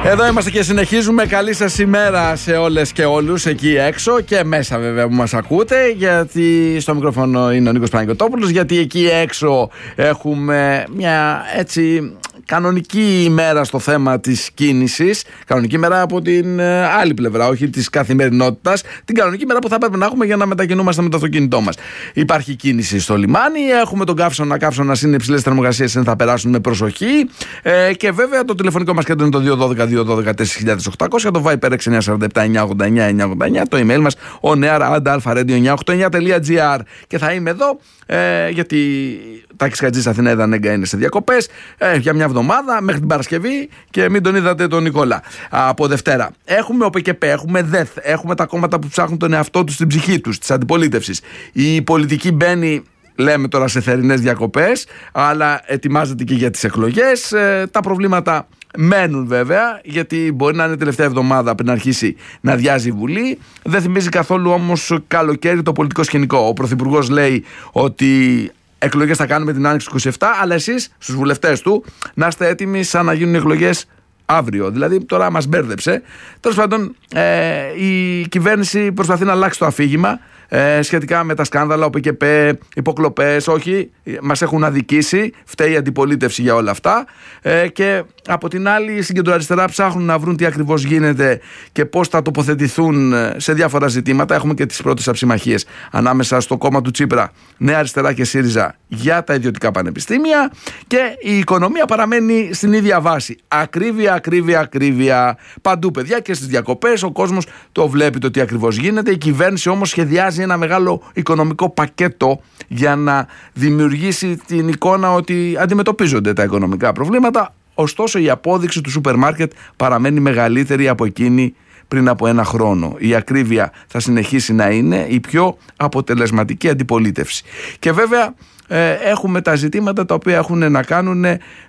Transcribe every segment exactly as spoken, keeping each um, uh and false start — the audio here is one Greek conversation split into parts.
Εδώ είμαστε και συνεχίζουμε. Καλή σας ημέρα σε όλες και όλους εκεί έξω και μέσα βέβαια που μας ακούτε, γιατί στο μικρόφωνο είναι ο Νίκος Παναγιωτόπουλος, γιατί εκεί έξω έχουμε μια έτσι κανονική ημέρα στο θέμα της κίνησης. Κανονική ημέρα από την άλλη πλευρά, όχι της καθημερινότητας. Την κανονική ημέρα που θα πρέπει να έχουμε για να μετακινούμαστε με το αυτοκίνητό μας. Υπάρχει κίνηση στο λιμάνι, έχουμε τον καύσωνα. Καύσωνας είναι υψηλές θερμοκρασίες, θα περάσουν με προσοχή. Ε, και βέβαια το τηλεφωνικό μας κέντρο είναι το δύο ένα δύο δύο ένα δύο τέσσερα χιλιάδες οκτακόσια, το Viber έξι εννιά τέσσερα επτά εννιά ογδόντα εννιά εννιά ογδόντα εννιά, το email μας onear@alpha radio εννιά ογδόντα εννιά τελεία τζι άρ. Και θα είμαι εδώ ε, γιατί Τάκης Χατζής Αθηνά Εδανέγκα είναι σε διακοπές ε, για μια εβδομάδα μέχρι την Παρασκευή και μην τον είδατε τον Νικόλα από Δευτέρα. Έχουμε ΟΠΚΠ, έχουμε ΔΕΘ, έχουμε τα κόμματα που ψάχνουν τον εαυτό τους, στην ψυχή τους, της αντιπολίτευσης. Η πολιτική μπαίνει, λέμε τώρα, σε θερινές διακοπές, αλλά ετοιμάζεται και για τις εκλογές. Ε, τα προβλήματα μένουν βέβαια, γιατί μπορεί να είναι τελευταία εβδομάδα πριν αρχίσει να αδειάζει η Βουλή. Δεν θυμίζει καθόλου όμως καλοκαίρι το πολιτικό σκηνικό. Ο Πρωθυπουργός λέει ότι εκλογές θα κάνουμε την Άνοιξη είκοσι επτά, αλλά εσείς στους βουλευτές του να είστε έτοιμοι σαν να γίνουν εκλογές αύριο. Δηλαδή τώρα μας μπέρδεψε. Τέλος πάντων, ε, η κυβέρνηση προσπαθεί να αλλάξει το αφήγημα ε, σχετικά με τα σκάνδαλα, ΟΠΚΠ, υποκλοπές. Όχι, μας έχουν αδικήσει, φταίει η αντιπολίτευση για όλα αυτά. Ε, και από την άλλη, στην κεντροαριστερά ψάχνουν να βρουν τι ακριβώς γίνεται και πώς θα τοποθετηθούν σε διάφορα ζητήματα. Έχουμε και τις πρώτες αψημαχίες ανάμεσα στο κόμμα του Τσίπρα, Νέα Αριστερά και ΣΥΡΙΖΑ, για τα ιδιωτικά πανεπιστήμια. Και η οικονομία παραμένει στην ίδια βάση. Ακρίβεια, ακρίβεια, ακρίβεια. Παντού, παιδιά, και στις διακοπές ο κόσμος το βλέπει το τι ακριβώς γίνεται. Η κυβέρνηση όμως σχεδιάζει ένα μεγάλο οικονομικό πακέτο για να δημιουργήσει την εικόνα ότι αντιμετωπίζονται τα οικονομικά προβλήματα. Ωστόσο, η απόδειξη του σούπερ μάρκετ παραμένει μεγαλύτερη από εκείνη πριν από ένα χρόνο. Η ακρίβεια θα συνεχίσει να είναι η πιο αποτελεσματική αντιπολίτευση. Και βέβαια ε, έχουμε τα ζητήματα τα οποία έχουν να κάνουν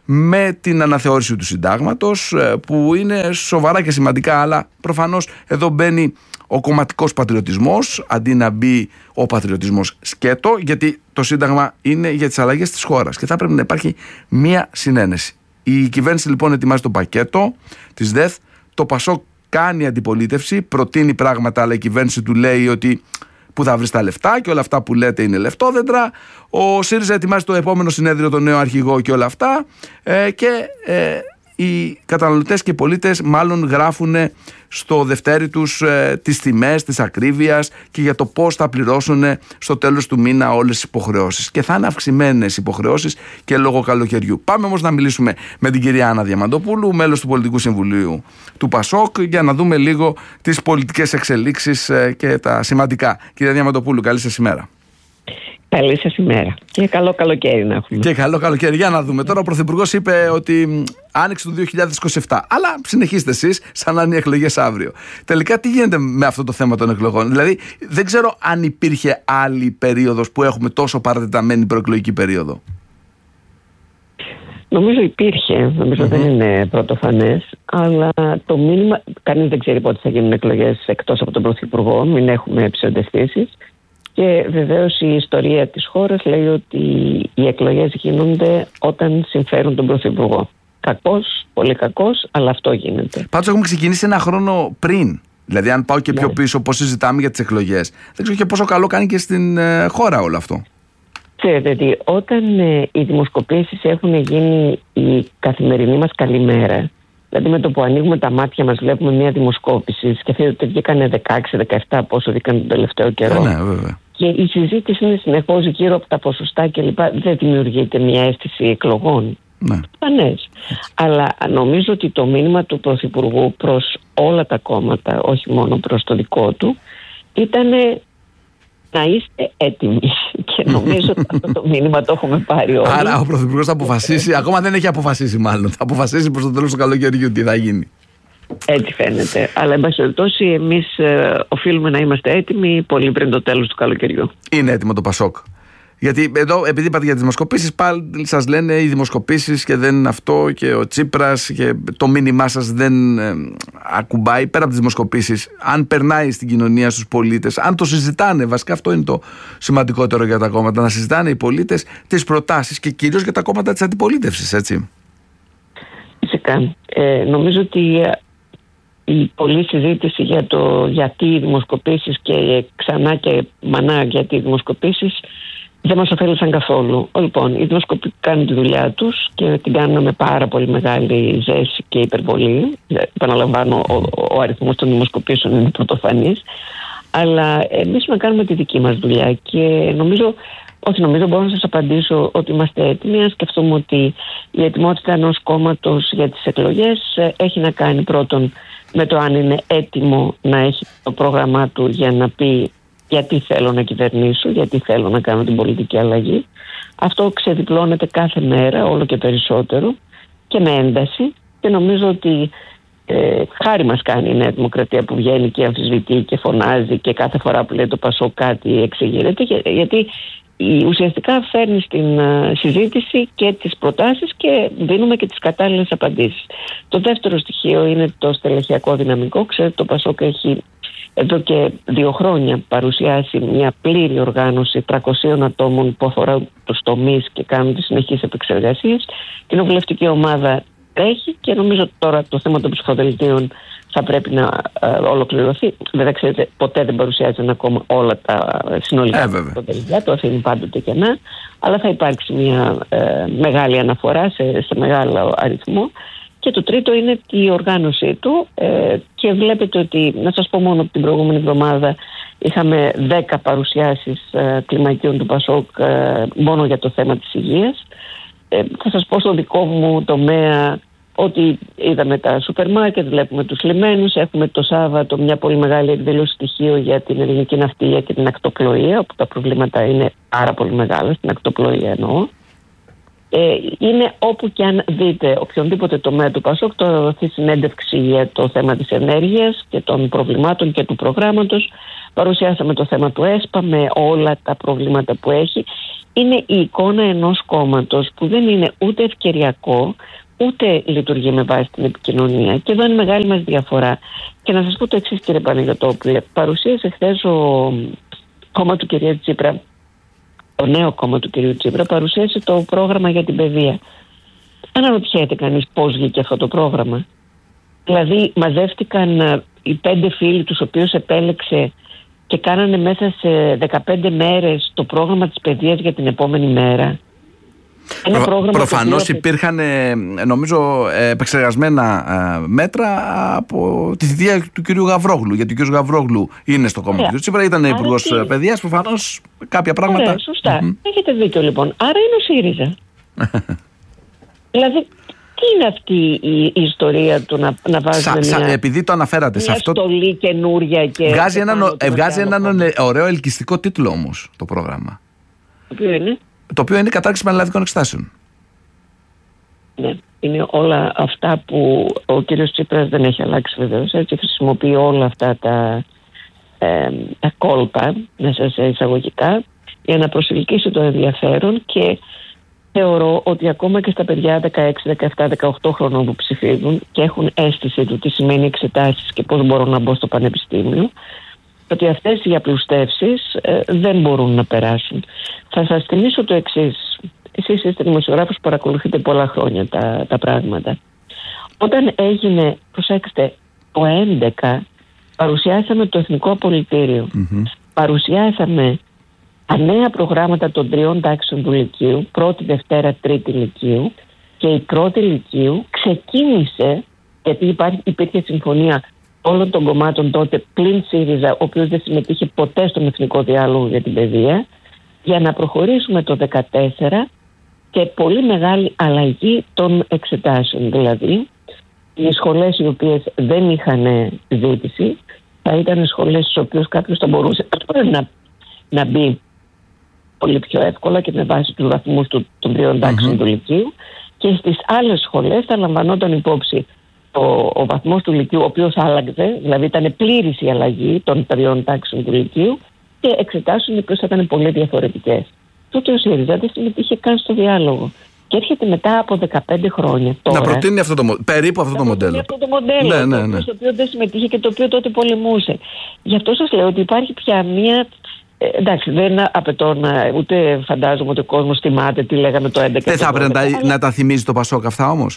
με την αναθεώρηση του συντάγματος, ε, που είναι σοβαρά και σημαντικά, αλλά προφανώς εδώ μπαίνει ο κομματικός πατριωτισμός αντί να μπει ο πατριωτισμός σκέτο, γιατί το Σύνταγμα είναι για τις αλλαγές της χώρας και θα πρέπει να υπάρχει μία συνένεση. Η κυβέρνηση λοιπόν ετοιμάζει το πακέτο της ΔΕΘ, το ΠΑΣΟΚ κάνει αντιπολίτευση, προτείνει πράγματα, αλλά η κυβέρνηση του λέει ότι που θα βρει τα λεφτά και όλα αυτά που λέτε είναι λεφτόδεντρα. Ο ΣΥΡΙΖΑ ετοιμάζει το επόμενο συνέδριο, τον νέο αρχηγό και όλα αυτά ε, και ε, οι καταναλωτές και οι πολίτες μάλλον γράφουν στο δευτέρι τους ε, τις τιμές της ακρίβειας και για το πώς θα πληρώσουν στο τέλος του μήνα όλες τις υποχρεώσεις. Και θα είναι αυξημένες υποχρεώσεις και λόγω καλοκαιριού. Πάμε όμως να μιλήσουμε με την κυρία Άννα Διαμαντοπούλου, μέλος του Πολιτικού Συμβουλίου του ΠΑΣΟΚ, για να δούμε λίγο τις πολιτικές εξελίξεις ε, και τα σημαντικά. Κυρία Διαμαντοπούλου, καλή σας ημέρα. Καλή σας ημέρα. Και καλό καλοκαίρι να έχουμε. Και καλό καλοκαίρι. Για να δούμε. Τώρα ο Πρωθυπουργός είπε ότι άνοιξε το δύο χιλιάδες είκοσι επτά. Αλλά συνεχίστε εσείς σαν να είναι οι εκλογές αύριο. Τελικά τι γίνεται με αυτό το θέμα των εκλογών? Δηλαδή δεν ξέρω αν υπήρχε άλλη περίοδος που έχουμε τόσο παρατεταμένη προεκλογική περίοδο. Νομίζω υπήρχε. Νομίζω mm-hmm. δεν είναι πρωτοφανές. Αλλά το μήνυμα, κανείς δεν ξέρει πότε θα γίνουν εκλογές εκτός από τον Πρωθυπουργό. Μην έχουμε ψευδαισθήσεις. Και βεβαίως η ιστορία της χώρας λέει ότι οι εκλογές γίνονται όταν συμφέρουν τον Πρωθυπουργό. Κακός, πολύ κακός, αλλά αυτό γίνεται. Πάντως έχουμε ξεκινήσει ένα χρόνο πριν. Δηλαδή αν πάω και πιο ναι. πίσω πώς συζητάμε για τις εκλογές, δεν ξέρω και πόσο καλό κάνει και στην ε, χώρα όλο αυτό. Ξέρετε ότι όταν ε, οι δημοσκοπήσεις έχουν γίνει η καθημερινή μας καλημέρα, δηλαδή με το που ανοίγουμε τα μάτια μας βλέπουμε μια δημοσκόπηση, σκεφτείτε ότι βγήκανε δεκαέξι δεκαεπτά πόσο βγήκαν τον τελευταίο καιρό. Ναι, βέβαια. Και η συζήτηση είναι συνεχώς γύρω από τα ποσοστά κλπ. Δεν δημιουργείται μια αίσθηση εκλογών. Ναι. Πανές. Αλλά νομίζω ότι το μήνυμα του Πρωθυπουργού προς όλα τα κόμματα, όχι μόνο προς το δικό του, ήταν να είστε έτοιμοι. Και νομίζω ότι αυτό το μήνυμα το έχουμε πάρει όλοι. Άρα ο Πρωθυπουργός θα αποφασίσει, ακόμα δεν έχει αποφασίσει μάλλον, θα αποφασίσει προς το τέλος του καλοκαιριού τι θα γίνει. Έτσι φαίνεται. Αλλά εν πάση περιπτώσει εμείς ε, οφείλουμε να είμαστε έτοιμοι πολύ πριν το τέλος του καλοκαιριού. Είναι έτοιμο το ΠΑΣΟΚ? Γιατί εδώ, επειδή είπατε για τις δημοσκοπήσεις, πάλι σας λένε οι δημοσκοπήσεις και δεν είναι αυτό, και ο Τσίπρας, και το μήνυμά σας δεν ε, ακουμπάει. Πέρα από τις δημοσκοπήσεις, αν περνάει στην κοινωνία, στους πολίτες, αν το συζητάνε, βασικά αυτό είναι το σημαντικότερο για τα κόμματα, να συζητάνε οι πολίτες τις προτάσεις και κυρίως για τα κόμματα της αντιπολίτευσης, έτσι. Φυσικά. Ε, νομίζω ότι η πολλή συζήτηση για το γιατί οι δημοσκοπήσεις και ξανά και μανά γιατί οι δημοσκοπήσεις δεν μας ωφέλησαν καθόλου. Λοιπόν, οι δημοσκοποί κάνουν τη δουλειά τους και την κάνουν με πάρα πολύ μεγάλη ζέση και υπερβολή. Επαναλαμβάνω, ο, ο αριθμός των δημοσκοπήσεων είναι πρωτοφανής. Αλλά εμείς να κάνουμε τη δική μας δουλειά και νομίζω, όχι νομίζω, μπορώ να σας απαντήσω ότι είμαστε έτοιμοι. Να σκεφτούμε ότι η ετοιμότητα ενός κόμματος για τις εκλογές έχει να κάνει πρώτον με το αν είναι έτοιμο να έχει το πρόγραμμά του για να πει γιατί θέλω να κυβερνήσω, γιατί θέλω να κάνω την πολιτική αλλαγή. Αυτό ξεδιπλώνεται κάθε μέρα όλο και περισσότερο και με ένταση και νομίζω ότι ε, χάρη μας κάνει η Νέα Δημοκρατία που βγαίνει και αμφισβητεί και φωνάζει και κάθε φορά που λέει το Πασόκ κάτι εξηγείται, γιατί ουσιαστικά φέρνει στην συζήτηση και τις προτάσεις και δίνουμε και τις κατάλληλες απαντήσεις. Το δεύτερο στοιχείο είναι το στελεχειακό δυναμικό. Ξέρετε, το Πασόκ έχει εδώ και δύο χρόνια παρουσιάσει μια πλήρη οργάνωση τριακοσίων ατόμων που αφορά τους τομείς και κάνουν τις συνεχείς επεξεργασίες. Η κοινοβουλευτική ομάδα τρέχει και νομίζω τώρα το θέμα των ψηφοδελτίων θα πρέπει να ε, ολοκληρωθεί. Βέβαια, ξέρετε, ποτέ δεν παρουσιάζουν ακόμα όλα τα συνολικά ε, ψηφοδελτία, το αφήνει πάντοτε κενά, αλλά θα υπάρξει μια ε, μεγάλη αναφορά σε, σε μεγάλο αριθμό. Και το τρίτο είναι η οργάνωσή του ε, και βλέπετε ότι, να σας πω μόνο, την προηγούμενη εβδομάδα είχαμε δέκα παρουσιάσεις ε, κλιμακίων του Πασόκ ε, μόνο για το θέμα της υγείας. Ε, θα σας πω στο δικό μου τομέα ότι είδαμε τα σούπερ μάρκετ, βλέπουμε τους λιμένους, έχουμε το Σάββατο μια πολύ μεγάλη εκδήλωση στοιχείο για την ελληνική ναυτιλία και την ακτοπλοεία, όπου τα προβλήματα είναι πάρα πολύ μεγάλα, στην ακτοπλοεία εννοώ. Ε, είναι όπου και αν δείτε οποιονδήποτε τομέα του Πασόκ, το δοθεί συνέντευξη για το θέμα της ενέργειας και των προβλημάτων και του προγράμματος. Παρουσιάσαμε το θέμα του ΕΣΠΑ με όλα τα προβλήματα που έχει. Είναι η εικόνα ενός κόμματος που δεν είναι ούτε ευκαιριακό, ούτε λειτουργεί με βάση την επικοινωνία. Και εδώ είναι μεγάλη μας διαφορά. Και να σας πω το εξής, κύριε Παναγιωτόπουλε. Παρουσίασε χθες ο κόμμα του κυρία Τσίπρα, το νέο κόμμα του κυρίου Τσίπρα, παρουσίασε το πρόγραμμα για την παιδεία. Αναρωτιέται κανείς πώς βγήκε αυτό το πρόγραμμα? Δηλαδή μαζεύτηκαν οι πέντε φίλοι τους οποίους επέλεξε και κάνανε μέσα σε δεκαπέντε μέρες το πρόγραμμα της παιδείας για την επόμενη μέρα. Προ, προφανώς οποίο... υπήρχαν νομίζω επεξεργασμένα μέτρα από τη θητεία του κυρίου Γαβρόγλου, γιατί ο κύριος Γαβρόγλου είναι στο κόμμα yeah. του Τσίπρα, ήταν υπουργός τι... παιδείας, προφανώς κάποια πράγματα. Ωραία, σωστά. Mm-hmm. Έχετε δίκιο λοιπόν. Άρα είναι ο ΣΥΡΙΖΑ. Δηλαδή, τι είναι αυτή η, η ιστορία του να, να βάζουμε σα, μια, σα, επειδή το αναφέρατε, μια σε αυτό... στολή καινούρια και... Βγάζει έναν, ε, βγάζει έναν ωραίο ελκυστικό τίτλο όμως το πρόγραμμα. Το οποίο είναι... Το οποίο είναι η κατάρριξη πανελλαδικών εξετάσεων. Ναι, είναι όλα αυτά που ο κύριος Τσίπρας δεν έχει αλλάξει βεβαίως. Έτσι χρησιμοποιεί όλα αυτά τα, ε, τα κόλπα μέσα σε εισαγωγικά για να προσελκύσει το ενδιαφέρον και θεωρώ ότι ακόμα και στα παιδιά δεκαέξι, δεκαεπτά, δεκαοκτώ χρονών που ψηφίζουν και έχουν αίσθηση του τι σημαίνει εξετάσεις και πώς μπορώ να μπω στο πανεπιστήμιο, ότι αυτές οι απλουστεύσεις ε, δεν μπορούν να περάσουν. Θα σας θυμίσω το εξής. Εσείς είστε δημοσιογράφος που παρακολουθείτε πολλά χρόνια τα, τα πράγματα. Όταν έγινε, προσέξτε, το έντεκα παρουσιάσαμε το Εθνικό Απολυτήριο. Mm-hmm. Παρουσιάσαμε τα νέα προγράμματα των τριών τάξεων του Λυκείου, πρώτη, δευτέρα, τρίτη Λυκείου, και η πρώτη Λυκείου ξεκίνησε, γιατί υπάρχει, υπήρχε συμφωνία όλων των κομμάτων τότε πλην ΣΥΡΙΖΑ, ο οποίος δεν συμμετείχε ποτέ στον Εθνικό Διάλογο για την Παιδεία, για να προχωρήσουμε το δεκατέσσερα και πολύ μεγάλη αλλαγή των εξετάσεων. Δηλαδή, οι σχολές οι οποίες δεν είχαν ζήτηση θα ήταν σχολές στις οποίες κάποιος θα μπορούσε να, να μπει πολύ πιο εύκολα και με βάση τους βαθμούς του, των τριών τάξεων mm-hmm. του Λυκείου, και στις άλλες σχολές θα λαμβανόταν υπόψη ο, ο βαθμός του Λυκείου, ο οποίος άλλαξε, δηλαδή ήταν πλήρης η αλλαγή των τριών τάξεων του Λυκείου, και εξετάσεων οι οποίες θα ήταν πολύ διαφορετικές. Τότε ο ΣΥΡΙΖΑ δεν συμμετείχε καν στο διάλογο. Και έρχεται μετά από δεκαπέντε χρόνια τώρα, να προτείνει αυτό το, περίπου αυτό το μοντέλο. Αυτό το μοντέλο, ναι, ναι, ναι. Το οποίο δεν συμμετείχε και το οποίο τότε πολεμούσε. Γι' αυτό σας λέω ότι υπάρχει πια μία. Ε, εντάξει, δεν απαιτώ να, ούτε φαντάζομαι ότι ο κόσμος θυμάται τι λέγαμε το έντεκα. Δεν θα έπρεπε να, αλλά... να τα θυμίζει το Πασόκ αυτά όμως.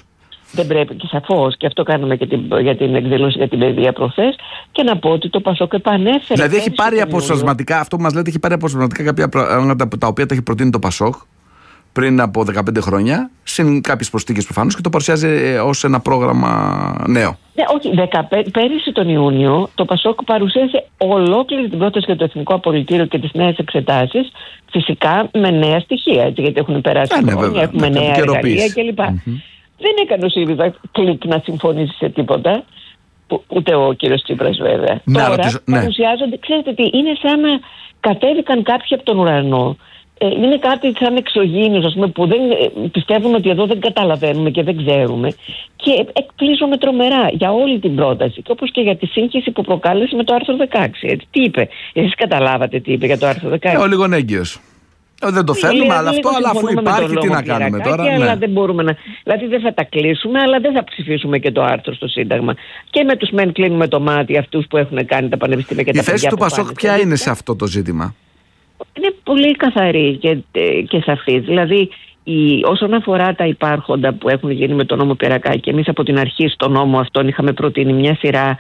Δεν πρέπει, και σαφώς, και αυτό κάνουμε και την, για την εκδήλωση για την παιδεία προχθές, και να πω ότι το ΠΑΣΟΚ επανέφερε. Δηλαδή έχει πάρει αποσπασματικά, αυτό που μας λέτε, έχει πάρει αποσπασματικά κάποια πράγματα τα οποία τα έχει προτείνει το ΠΑΣΟΚ πριν από δεκαπέντε χρόνια, συν κάποιες προσθήκες προφανώς, και το παρουσιάζει ως ένα πρόγραμμα νέο. Ναι, όχι, δεκαπέντε, πέρυσι τον Ιούνιο το ΠΑΣΟΚ παρουσίασε ολόκληρη την πρόταση για το Εθνικό Απολυτήριο και τις νέες εξετάσεις, φυσικά με νέα στοιχεία, έτσι, γιατί έχουν περάσει yeah, χρόνια, βέβαια, έχουμε ναι, νέα εργαλεία κλπ. Mm-hmm. Δεν έκανε ο ΣΥΡΙΖΑ κλικ να συμφωνήσει σε τίποτα, ούτε ο κύριος Τσίπρας βέβαια. Ναι, Τώρα ρωτήσω, ναι. παρουσιάζονται, ξέρετε τι, είναι σαν να κατέβηκαν κάποιοι από τον ουρανό. Ε, είναι κάτι σαν εξωγήινους, ας πούμε, που δεν, ε, πιστεύουν ότι εδώ δεν καταλαβαίνουμε και δεν ξέρουμε, και εκπλήσωμε τρομερά για όλη την πρόταση, και όπως και για τη σύγχυση που προκάλεσε με το άρθρο δεκαέξι. Έτσι. Τι είπε, εσείς καταλάβατε τι είπε για το άρθρο δεκαέξι? Ε, ο λίγον-έγκυος. Δεν το θέλουμε, λίγο, αλλά αυτό, αλλά αφού υπάρχει, τι να κάνουμε τώρα. Ναι. Αλλά ναι. δεν μπορούμε να. Δηλαδή δεν θα τα κλείσουμε, αλλά δεν θα ψηφίσουμε και το άρθρο στο Σύνταγμα. Και με τους μεν κλείνουμε το μάτι αυτούς που έχουν κάνει τα πανεπιστήμια και η τα παιδιά. Η θέση του ΠΑΣΟΚ ποια πάνε, είναι σε αυτό το ζήτημα? Είναι πολύ καθαρή και, και σαφής. Δηλαδή, η, όσον αφορά τα υπάρχοντα που έχουν γίνει με τον νόμο Περακάκη, εμείς από την αρχή στο νόμο αυτόν είχαμε προτείνει μια σειρά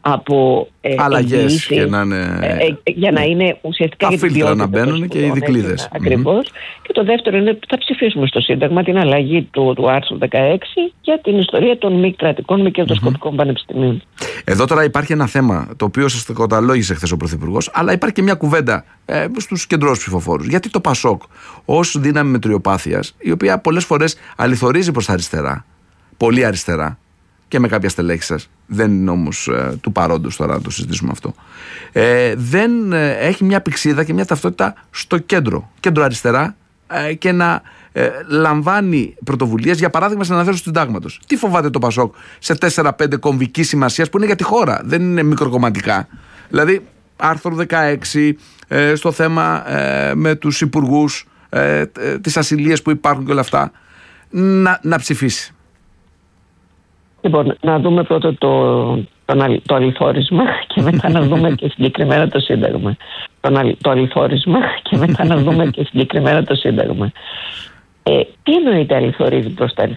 από ε, αλλαγές και να είναι... ε, ε, για να είναι ουσιαστικά τα φίλτρα να μπαίνουν και οι δικλείδες. Ακριβώς. Mm-hmm. Και το δεύτερο είναι ότι θα ψηφίσουμε στο Σύνταγμα την αλλαγή του, του άρθρου δεκαέξι για την ιστορία των μη κρατικών, μη κερδοσκοπικών mm-hmm. πανεπιστημίων. Εδώ τώρα υπάρχει ένα θέμα το οποίο σας το καταλόγησε χθες ο Πρωθυπουργός, αλλά υπάρχει και μια κουβέντα ε, στους κεντρούς ψηφοφόρους. Γιατί το ΠΑΣΟΚ ως δύναμη μετριοπάθειας, η οποία πολλές φορές αληθορίζει προς τα αριστερά, πολύ αριστερά, και με κάποια στελέχη σας, δεν είναι όμως ε, του παρόντος τώρα να το συζητήσουμε αυτό, ε, δεν ε, έχει μια πηξίδα και μια ταυτότητα στο κέντρο, κέντρο αριστερά, ε, και να ε, λαμβάνει πρωτοβουλίες, για παράδειγμα στην αναθεώρηση του συντάγματος. Τι φοβάται το ΠΑΣΟΚ σε τέσσερα πέντε κομβικής σημασίας που είναι για τη χώρα, δεν είναι μικροκομματικά? Δηλαδή άρθρο δεκαέξι, ε, στο θέμα ε, με τους υπουργούς, ε, ε, τις ασυλίες που υπάρχουν και όλα αυτά, να, να ψηφίσει. Λοιπόν, να δούμε πρώτα το, το, το αληθόρισμα και μετά να δούμε και συγκεκριμένα το Σύνταγμα. Το, το αληθόρισμα και μετά να δούμε και συγκεκριμένα το Σύνταγμα. Ε, τι εννοείται αληθορίζει προς τα,